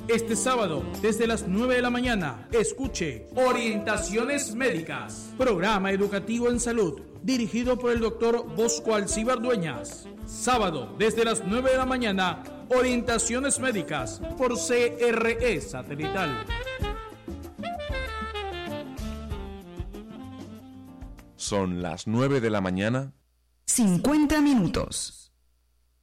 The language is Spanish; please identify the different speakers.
Speaker 1: Este sábado, desde las 9 de la mañana, escuche Orientaciones Médicas, programa educativo en salud, dirigido por el doctor Bosco Alcíbar Dueñas. Sábado, desde las 9 de la mañana, Orientaciones Médicas, por CRE Satelital.
Speaker 2: Son las 9 de la mañana.
Speaker 3: 50 minutos.